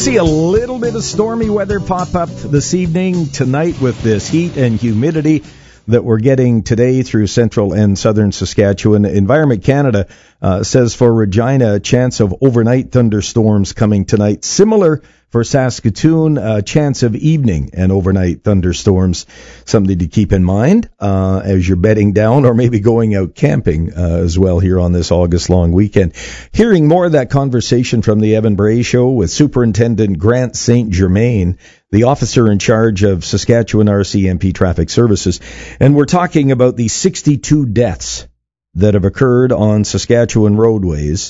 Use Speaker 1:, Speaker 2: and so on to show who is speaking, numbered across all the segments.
Speaker 1: see a little bit of stormy weather pop up this evening, tonight with this heat and humidity that we're getting today through central and southern Saskatchewan. Environment Canada says for Regina, a chance of overnight thunderstorms coming tonight. Similar for Saskatoon, a chance of evening and overnight thunderstorms. Something to keep in mind as you're bedding down or maybe going out camping as well here on this August long weekend. Hearing more of that conversation from the Evan Bray Show with Superintendent Grant St. Germain, the officer in charge of Saskatchewan RCMP Traffic Services. And we're talking about the 62 deaths that have occurred on Saskatchewan roadways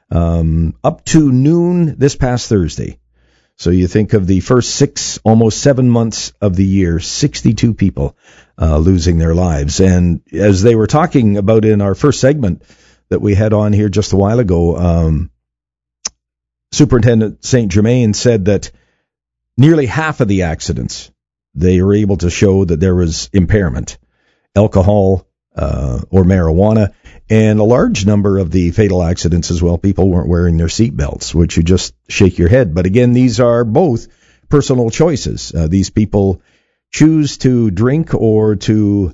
Speaker 1: up to noon this past Thursday. So you think of the first almost 7 months of the year, 62 people losing their lives. And as they were talking about in our first segment that we had on here just a while ago, Superintendent St. Germain said that nearly half of the accidents, they were able to show that there was impairment, alcohol or marijuana, and a large number of the fatal accidents as well, people weren't wearing their seat belts, which you just shake your head. But again, these are both personal choices. These people choose to drink or to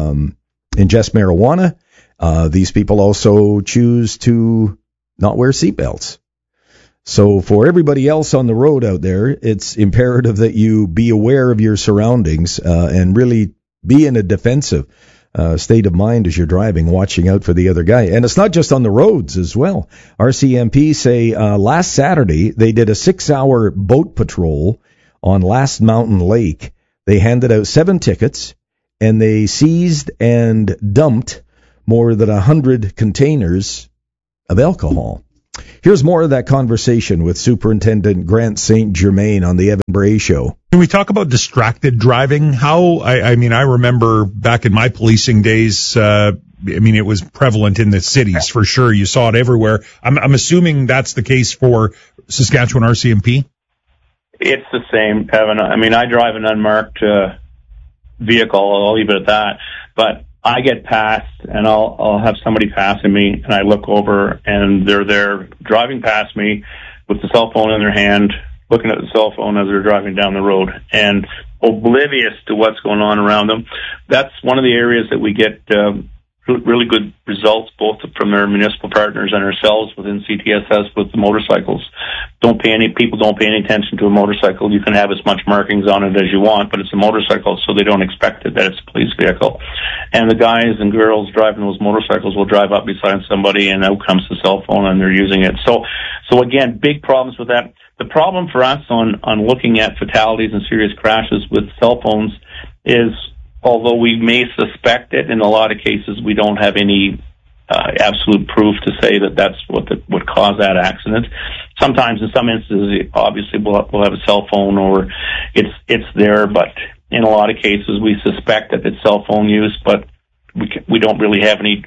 Speaker 1: ingest marijuana. These people also choose to not wear seat belts. So for everybody else on the road out there, it's imperative that you be aware of your surroundings and really be in a defensive state of mind as you're driving, watching out for the other guy. And it's not just on the roads as well. RCMP say last Saturday they did a 6-hour boat patrol on Last Mountain Lake. They handed out 7 tickets, and they seized and dumped more than 100 containers of alcohol. Here's more of that conversation with Superintendent Grant St. Germain on the Evan Bray Show.
Speaker 2: Can we talk about distracted driving? I remember back in my policing days, it was prevalent in the cities for sure. You saw it everywhere. I'm assuming that's the case for Saskatchewan RCMP?
Speaker 3: It's the same, Evan. I drive an unmarked vehicle. I'll leave it at that. But I get passed, and I'll have somebody passing me, and I look over, and they're there driving past me with the cell phone in their hand, looking at the cell phone as they're driving down the road, and oblivious to what's going on around them. That's one of the areas that we get really good results, both from their municipal partners and ourselves within CTSS with the motorcycles. People don't pay any attention to a motorcycle. You can have as much markings on it as you want, but it's a motorcycle, so they don't expect it that it's a police vehicle. And the guys and girls driving those motorcycles will drive up beside somebody, and out comes the cell phone, and they're using it. So again, big problems with that. The problem for us on looking at fatalities and serious crashes with cell phones is, although we may suspect it, in a lot of cases we don't have any absolute proof to say that that's what would cause that accident. Sometimes, in some instances, obviously we'll have a cell phone or it's there, but in a lot of cases we suspect that it's cell phone use, but we don't really have any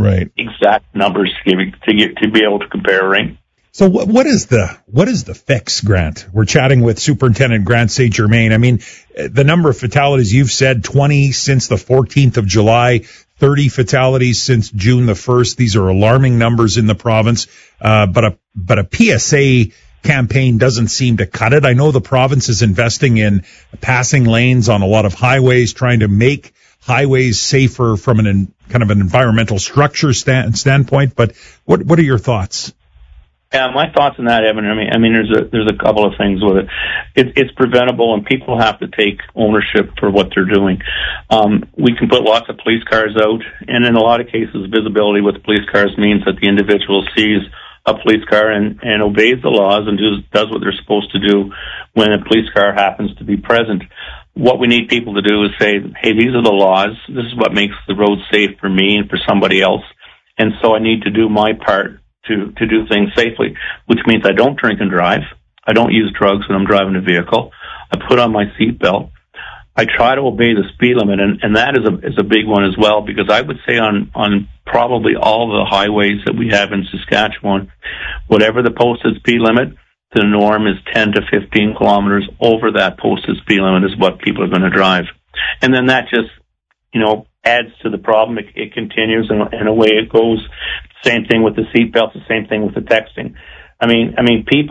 Speaker 3: exact numbers to be able to compare, right?
Speaker 2: So what is the fix, Grant? We're chatting with Superintendent Grant St. Germain. The number of fatalities you've said, 20 since the 14th of July, 30 fatalities since June the 1st. These are alarming numbers in the province. But a PSA campaign doesn't seem to cut it. I know the province is investing in passing lanes on a lot of highways, trying to make highways safer from an environmental structure standpoint. But what are your thoughts?
Speaker 3: Yeah, my thoughts on that, Evan. There's a couple of things with it. It's preventable, and people have to take ownership for what they're doing. We can put lots of police cars out, and in a lot of cases, visibility with police cars means that the individual sees a police car and obeys the laws and does what they're supposed to do when a police car happens to be present. What we need people to do is say, hey, these are the laws. This is what makes the road safe for me and for somebody else, and so I need to do my part to do things safely, which means I don't drink and drive. I don't use drugs when I'm driving a vehicle. I put on my seatbelt. I try to obey the speed limit, and that is a big one as well, because I would say on probably all the highways that we have in Saskatchewan, whatever the posted speed limit, the norm is 10 to 15 kilometers over that posted speed limit is what people are going to drive. And then that just, adds to the problem. It continues, and away it goes. Same thing with the seatbelts, the same thing with the texting. People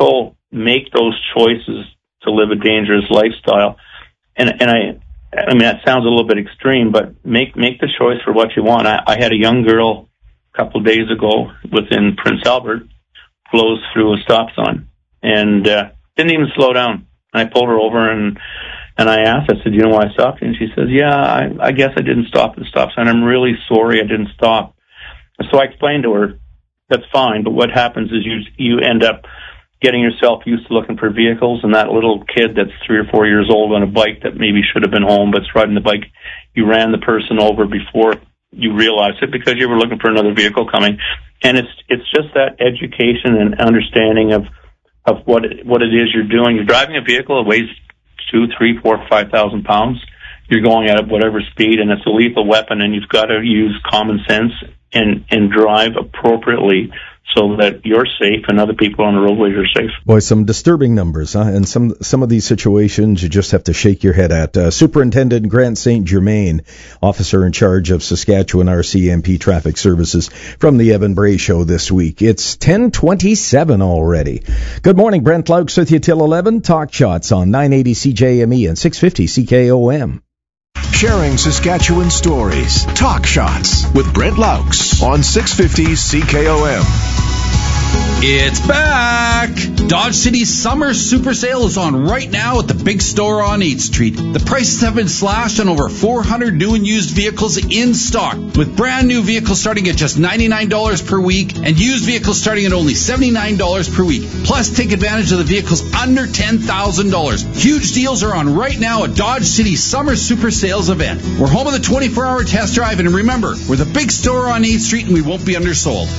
Speaker 3: make those choices to live a dangerous lifestyle. And I mean, that sounds a little bit extreme, but make the choice for what you want. I had a young girl a couple of days ago within Prince Albert blows through a stop sign and didn't even slow down. I pulled her over and I asked, I said, you know why I stopped you? And she says, yeah, I guess I didn't stop at the stop sign. I'm really sorry I didn't stop. And so I explained to her, that's fine, but what happens is you end up getting yourself used to looking for vehicles, and that little kid that's 3 or 4 years old on a bike that maybe should have been home but's riding the bike, you ran the person over before you realized it because you were looking for another vehicle coming. And it's just that education and understanding of what it is you're doing. You're driving a vehicle that weighs 2, 3, 4, 5,000 pounds. You're going at whatever speed, and it's a lethal weapon, and you've got to use common sense and drive appropriately so that you're safe and other people on the roadways are safe.
Speaker 1: Boy, some disturbing numbers, huh? And some of these situations you just have to shake your head at. Superintendent Grant St. Germain, officer in charge of Saskatchewan RCMP Traffic Services, from the Evan Bray Show this week. It's 10:27 already. Good morning, Brent Laux with you till 11. Talk Shots on 980 CJME and 650 CKOM.
Speaker 4: Sharing Saskatchewan stories. Talk Shots with Brent Laux on 650 CKOM.
Speaker 5: It's back! Dodge City's summer super sale is on right now at the big store on 8th Street. The prices have been slashed on over 400 new and used vehicles in stock, with brand new vehicles starting at just $99 per week and used vehicles starting at only $79 per week. Plus, take advantage of the vehicles under $10,000. Huge deals are on right now at Dodge City's summer super sales event. We're home of the 24-hour test drive, and remember, we're the big store on 8th Street and we won't be undersold.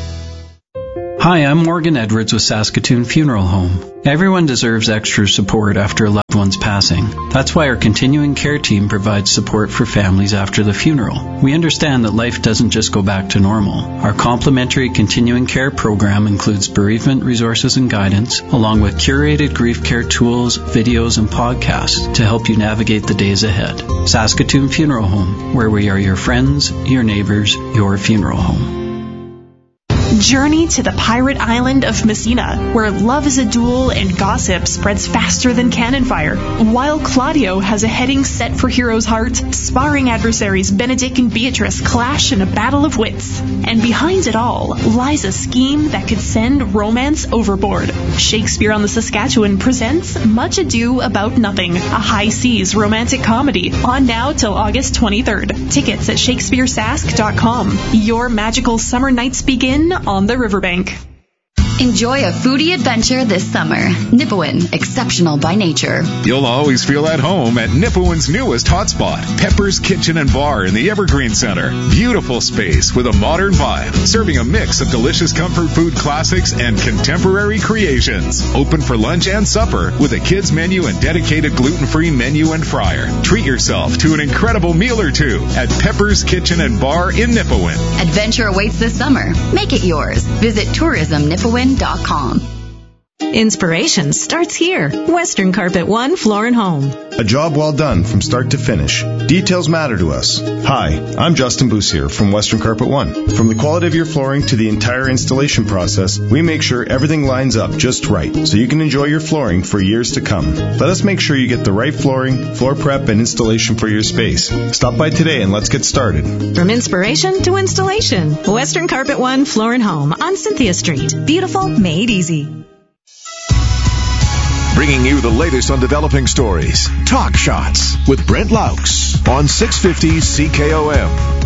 Speaker 6: Hi, I'm Morgan Edwards with Saskatoon Funeral Home. Everyone deserves extra support after a loved one's passing. That's why our continuing care team provides support for families after the funeral. We understand that life doesn't just go back to normal. Our complimentary continuing care program includes bereavement resources and guidance, along with curated grief care tools, videos, and podcasts to help you navigate the days ahead. Saskatoon Funeral Home, where we are your friends, your neighbors, your funeral home.
Speaker 7: Journey to the pirate island of Messina, where love is a duel and gossip spreads faster than cannon fire. While Claudio has a heading set for Hero's heart, sparring adversaries Benedict and Beatrice clash in a battle of wits. And behind it all lies a scheme that could send romance overboard. Shakespeare on the Saskatchewan presents Much Ado About Nothing, a high seas romantic comedy, on now till August 23rd. Tickets at shakespearesask.com. Your magical summer nights begin on the riverbank.
Speaker 8: Enjoy a foodie adventure this summer. Nipawin, exceptional by nature.
Speaker 9: You'll always feel at home at Nipawin's newest hotspot, Pepper's Kitchen and Bar in the Evergreen Center. Beautiful space with a modern vibe, serving a mix of delicious comfort food classics and contemporary creations. Open for lunch and supper with a kids menu and dedicated gluten-free menu and fryer. Treat yourself to an incredible meal or two at Pepper's Kitchen and Bar in Nipawin.
Speaker 8: Adventure awaits this summer. Make it yours. Visit tourismnipawin.com.
Speaker 10: Inspiration starts here. Western Carpet One Floor and Home.
Speaker 11: A job well done from start to finish. Details matter to us. Hi, I'm Justin Boussier from Western Carpet One. From the quality of your flooring to the entire installation process, we make sure everything lines up just right so you can enjoy your flooring for years to come. Let us make sure you get the right flooring, floor prep, and installation for your space. Stop by today and let's get started.
Speaker 10: From inspiration to installation, Western Carpet One Floor and Home on Cynthia Street. Beautiful, made easy.
Speaker 4: Bringing you the latest on developing stories. Talk Shots with Brent Laux on 650 CKOM.